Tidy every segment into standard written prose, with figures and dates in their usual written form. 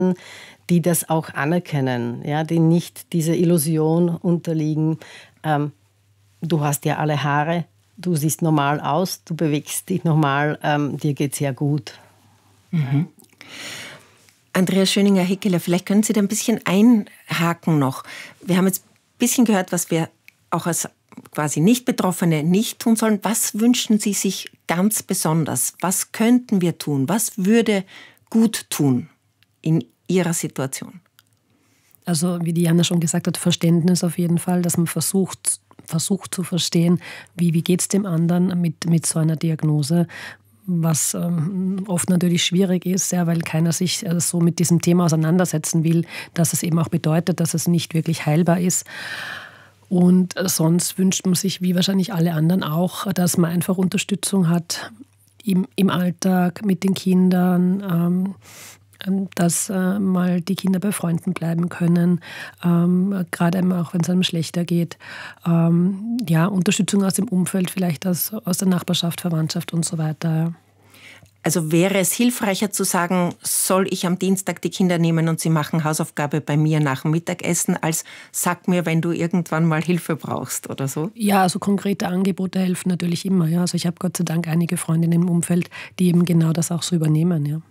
die das auch anerkennen, ja, die nicht dieser Illusion unterliegen, du hast ja alle Haare, du siehst normal aus, du bewegst dich normal, dir geht's ja gut. Mhm. Andreas Schöninger-Hickeler, vielleicht können Sie da ein bisschen einhaken noch. Wir haben jetzt ein bisschen gehört, was wir auch als quasi Nicht-Betroffene nicht tun sollen. Was wünschen Sie sich ganz besonders? Was könnten wir tun? Was würde gut tun in Ihrer Situation? Also wie Diana schon gesagt hat, Verständnis auf jeden Fall, dass man versucht zu verstehen, wie geht es dem anderen mit so einer Diagnose, was oft natürlich schwierig ist, ja, weil keiner sich so mit diesem Thema auseinandersetzen will, dass es eben auch bedeutet, dass es nicht wirklich heilbar ist. Und sonst wünscht man sich, wie wahrscheinlich alle anderen auch, dass man einfach Unterstützung hat im Alltag mit den Kindern, dass mal die Kinder bei Freunden bleiben können, gerade auch wenn es einem schlechter geht. Ja, Unterstützung aus dem Umfeld, vielleicht aus der Nachbarschaft, Verwandtschaft und so weiter. Ja. Also wäre es hilfreicher zu sagen, soll ich am Dienstag die Kinder nehmen und sie machen Hausaufgabe bei mir nach dem Mittagessen, als sag mir, wenn du irgendwann mal Hilfe brauchst oder so? Ja, also konkrete Angebote helfen natürlich immer. Ja. Also ich habe Gott sei Dank einige Freundinnen im Umfeld, die eben genau das auch so übernehmen. Ja.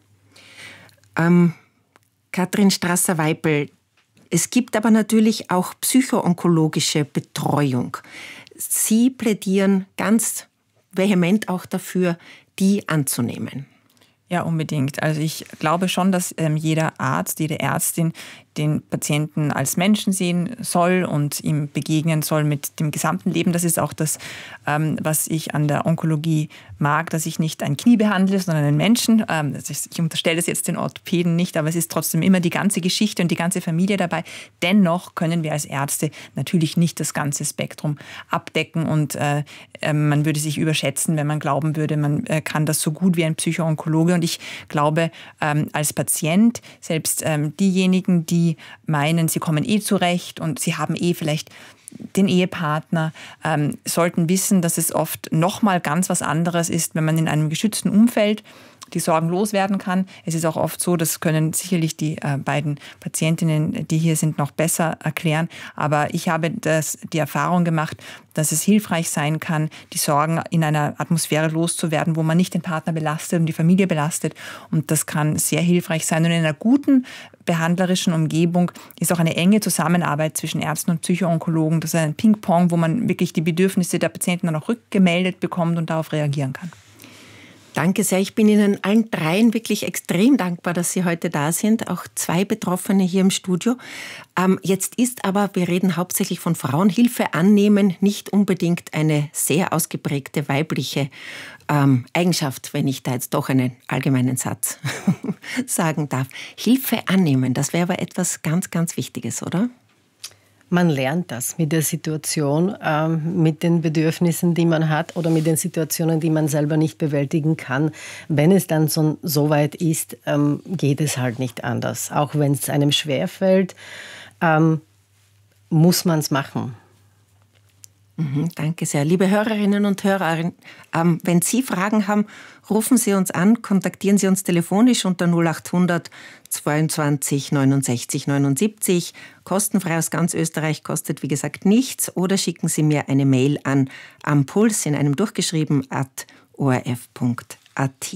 Katrin Strasser-Weipel, es gibt aber natürlich auch psychoonkologische Betreuung. Sie plädieren ganz vehement auch dafür, die anzunehmen. Ja, unbedingt. Also ich glaube schon, dass jeder Arzt, jede Ärztin den Patienten als Menschen sehen soll und ihm begegnen soll mit dem gesamten Leben. Das ist auch das, was ich an der Onkologie mag, dass ich nicht ein Knie behandle, sondern einen Menschen. Ich unterstelle es jetzt den Orthopäden nicht, aber es ist trotzdem immer die ganze Geschichte und die ganze Familie dabei. Dennoch können wir als Ärzte natürlich nicht das ganze Spektrum abdecken und man würde sich überschätzen, wenn man glauben würde, man kann das so gut wie ein Psychoonkologe. Und ich glaube, als Patient, selbst diejenigen, die meinen, sie kommen zurecht und sie haben vielleicht den Ehepartner, sollten wissen, dass es oft nochmal ganz was anderes ist, wenn man in einem geschützten Umfeld die Sorgen loswerden kann. Es ist auch oft so, das können sicherlich die beiden Patientinnen, die hier sind, noch besser erklären. Aber ich habe die Erfahrung gemacht, dass es hilfreich sein kann, die Sorgen in einer Atmosphäre loszuwerden, wo man nicht den Partner belastet und die Familie belastet. Und das kann sehr hilfreich sein. Und in einer guten behandlerischen Umgebung ist auch eine enge Zusammenarbeit zwischen Ärzten und Psychoonkologen. Das ist ein Ping-Pong, wo man wirklich die Bedürfnisse der Patienten dann auch rückgemeldet bekommt und darauf reagieren kann. Danke sehr. Ich bin Ihnen allen dreien wirklich extrem dankbar, dass Sie heute da sind. Auch zwei Betroffene hier im Studio. Jetzt ist aber, wir reden hauptsächlich von Frauen, Hilfe annehmen nicht unbedingt eine sehr ausgeprägte weibliche Eigenschaft, wenn ich da jetzt doch einen allgemeinen Satz sagen darf. Hilfe annehmen, das wäre aber etwas ganz, ganz Wichtiges, oder? Man lernt das mit der Situation, mit den Bedürfnissen, die man hat oder mit den Situationen, die man selber nicht bewältigen kann. Wenn es dann so weit ist, geht es halt nicht anders. Auch wenn es einem schwerfällt, muss man es machen. Danke sehr. Liebe Hörerinnen und Hörer, wenn Sie Fragen haben, rufen Sie uns an, kontaktieren Sie uns telefonisch unter 0800 22 69 79. Kostenfrei aus ganz Österreich, kostet wie gesagt nichts. Oder schicken Sie mir eine Mail an ampuls in einem durchgeschrieben @orf.at.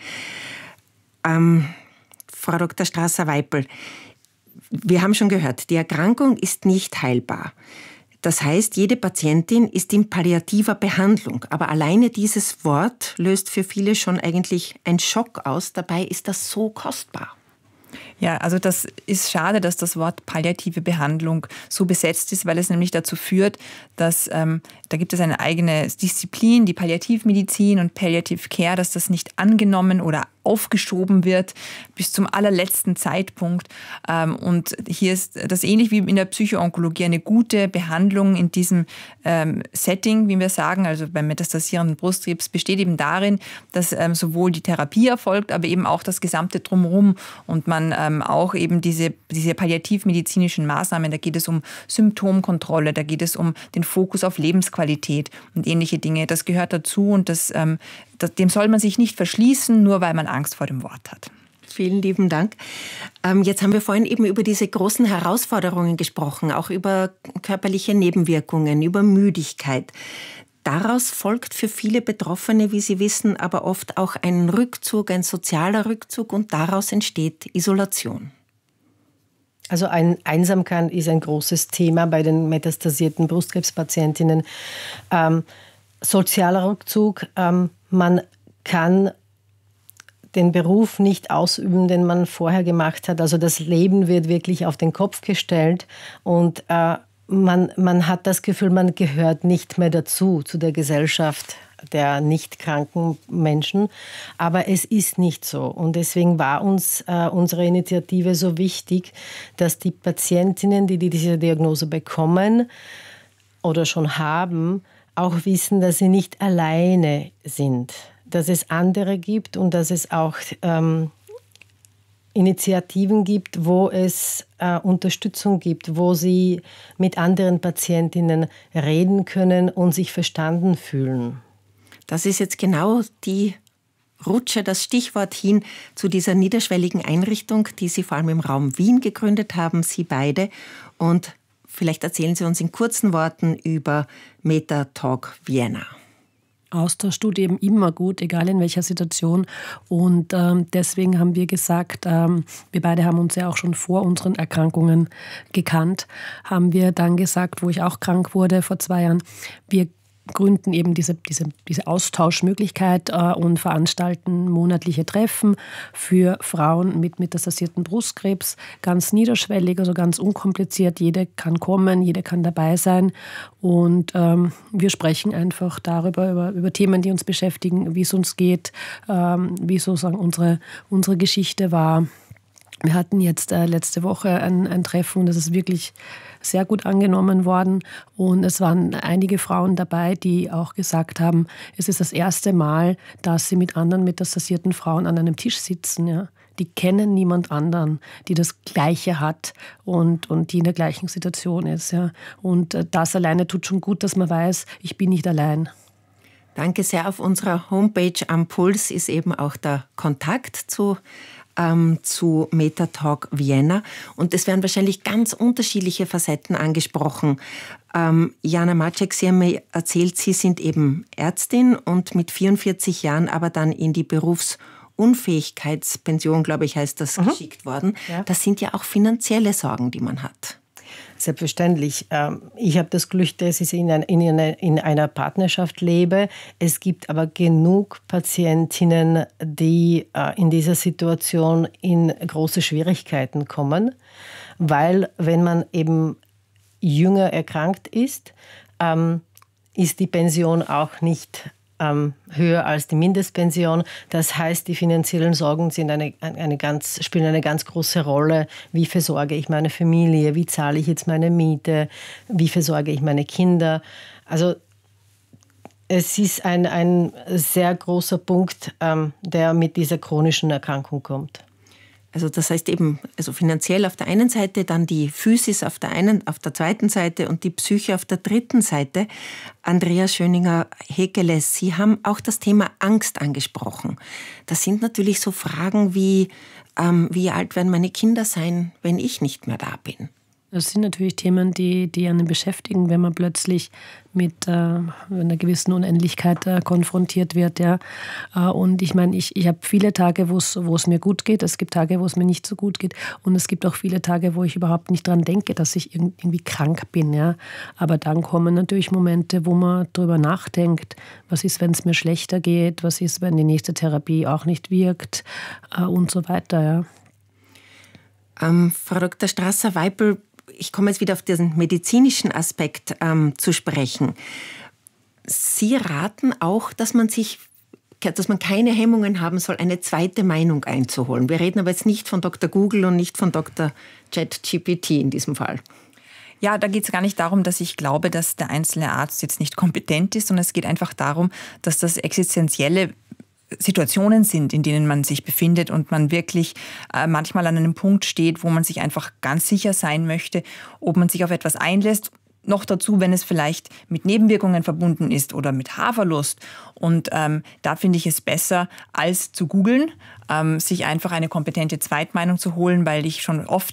Frau Dr. Strasser-Weipel, wir haben schon gehört, die Erkrankung ist nicht heilbar. Das heißt, jede Patientin ist in palliativer Behandlung. Aber alleine dieses Wort löst für viele schon eigentlich einen Schock aus. Dabei ist das so kostbar. Ja, also das ist schade, dass das Wort palliative Behandlung so besetzt ist, weil es nämlich dazu führt, dass da gibt es eine eigene Disziplin, die Palliativmedizin und Palliative Care, dass das nicht angenommen oder aufgeschoben wird bis zum allerletzten Zeitpunkt. Und hier ist das ähnlich wie in der Psychoonkologie eine gute Behandlung in diesem Setting, wie wir sagen, also beim metastasierenden Brustkrebs, besteht eben darin, dass sowohl die Therapie erfolgt, aber eben auch das gesamte Drumherum und man auch eben diese palliativmedizinischen Maßnahmen, da geht es um Symptomkontrolle, da geht es um den Fokus auf Lebensqualität und ähnliche Dinge. Das gehört dazu und dem soll man sich nicht verschließen, nur weil man Angst vor dem Wort hat. Vielen lieben Dank. Jetzt haben wir vorhin eben über diese großen Herausforderungen gesprochen, auch über körperliche Nebenwirkungen, über Müdigkeit. Daraus folgt für viele Betroffene, wie Sie wissen, aber oft auch ein Rückzug, ein sozialer Rückzug, und daraus entsteht Isolation. Also Einsamkeit ist ein großes Thema bei den metastasierten Brustkrebspatientinnen. Sozialer Rückzug, man kann den Beruf nicht ausüben, den man vorher gemacht hat. Also das Leben wird wirklich auf den Kopf gestellt und man hat das Gefühl, man gehört nicht mehr dazu, zu der Gesellschaft der nicht kranken Menschen. Aber es ist nicht so. Und deswegen war uns unsere Initiative so wichtig, dass die Patientinnen, die diese Diagnose bekommen oder schon haben, auch wissen, dass sie nicht alleine sind. Dass es andere gibt und dass es auch Initiativen gibt, wo es Unterstützung gibt, wo sie mit anderen Patientinnen reden können und sich verstanden fühlen. Das ist jetzt genau die Rutsche, das Stichwort hin zu dieser niederschwelligen Einrichtung, die Sie vor allem im Raum Wien gegründet haben, Sie beide. Und vielleicht erzählen Sie uns in kurzen Worten über MetaTalk Vienna. Austausch tut eben immer gut, egal in welcher Situation. Und deswegen haben wir gesagt, wir beide haben uns ja auch schon vor unseren Erkrankungen gekannt, haben wir dann gesagt, wo ich auch krank wurde vor 2 Jahren, wir gründen eben diese Austauschmöglichkeit und veranstalten monatliche Treffen für Frauen mit metastasierten Brustkrebs, ganz niederschwellig, also ganz unkompliziert. Jede kann kommen, jede kann dabei sein und wir sprechen einfach darüber, über Themen, die uns beschäftigen, wie es uns geht, wie sozusagen unsere Geschichte war. Wir hatten jetzt letzte Woche ein Treffen und das ist wirklich sehr gut angenommen worden. Und es waren einige Frauen dabei, die auch gesagt haben, es ist das erste Mal, dass sie mit anderen metastasierten Frauen an einem Tisch sitzen. Ja. Die kennen niemand anderen, die das Gleiche hat und die in der gleichen Situation ist. Ja. Und das alleine tut schon gut, dass man weiß, ich bin nicht allein. Danke sehr. Auf unserer Homepage am Puls ist eben auch der Kontakt zu MetaTalk Vienna. Und es werden wahrscheinlich ganz unterschiedliche Facetten angesprochen. Jana Maciek, Sie haben mir erzählt, Sie sind eben Ärztin und mit 44 Jahren aber dann in die Berufsunfähigkeitspension, glaube ich, heißt das, geschickt worden. Ja. Das sind ja auch finanzielle Sorgen, die man hat. Selbstverständlich. Ich habe das Glück, dass ich in einer Partnerschaft lebe. Es gibt aber genug Patientinnen, die in dieser Situation in große Schwierigkeiten kommen, weil wenn man eben jünger erkrankt ist die Pension auch nicht höher als die Mindestpension. Das heißt, die finanziellen Sorgen sind spielen eine ganz große Rolle. Wie versorge ich meine Familie? Wie zahle ich jetzt meine Miete? Wie versorge ich meine Kinder? Also es ist ein sehr großer Punkt, der mit dieser chronischen Erkrankung kommt. Also das heißt eben, also finanziell auf der einen Seite, dann die Physis auf der zweiten Seite und die Psyche auf der dritten Seite. Andrea Schöninger-Hekeles, Sie haben auch das Thema Angst angesprochen. Das sind natürlich so Fragen wie alt werden meine Kinder sein, wenn ich nicht mehr da bin? Das sind natürlich Themen, die einen beschäftigen, wenn man plötzlich mit einer gewissen Unendlichkeit konfrontiert wird. Ja. Und ich meine, ich habe viele Tage, wo es mir gut geht. Es gibt Tage, wo es mir nicht so gut geht. Und es gibt auch viele Tage, wo ich überhaupt nicht dran denke, dass ich irgendwie krank bin. Ja. Aber dann kommen natürlich Momente, wo man darüber nachdenkt, was ist, wenn es mir schlechter geht, was ist, wenn die nächste Therapie auch nicht wirkt und so weiter. Ja. Frau Dr. Strasser-Weipel, ich komme jetzt wieder auf diesen medizinischen Aspekt zu sprechen. Sie raten auch, dass man keine Hemmungen haben soll, eine zweite Meinung einzuholen. Wir reden aber jetzt nicht von Dr. Google und nicht von Dr. ChatGPT in diesem Fall. Ja, da geht es gar nicht darum, dass ich glaube, dass der einzelne Arzt jetzt nicht kompetent ist, sondern es geht einfach darum, dass das existenzielle Situationen sind, in denen man sich befindet und man wirklich manchmal an einem Punkt steht, wo man sich einfach ganz sicher sein möchte, ob man sich auf etwas einlässt, noch dazu, wenn es vielleicht mit Nebenwirkungen verbunden ist oder mit Haarverlust. Und da finde ich es besser, als zu googeln, sich einfach eine kompetente Zweitmeinung zu holen, weil ich schon oft